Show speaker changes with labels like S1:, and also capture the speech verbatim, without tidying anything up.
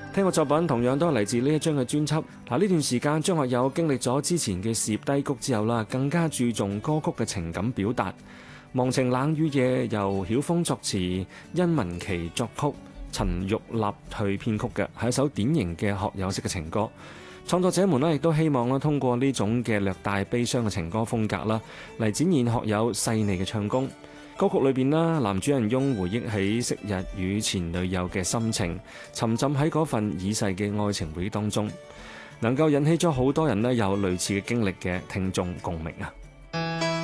S1: 聽過作品同樣都係嚟自呢一張嘅專輯。嗱，呢段時間張學友經歷咗之前嘅事業低谷之後啦，更加注重歌曲嘅情感表達。忘情冷雨夜由曉峰作詞，殷文琪作曲，陳玉立去編曲嘅，係一首典型嘅學友式嘅情歌。創作者們呢亦都希望咧通過呢種嘅略帶悲傷嘅情歌風格啦，嚟展現學友細膩嘅唱功。歌曲裏邊啦，男主人翁回憶起昔日與前女友嘅心情，沉浸喺嗰份已逝嘅愛情回憶當中，能夠引起咗好多人呢有類似嘅經歷嘅聽眾共鳴啊！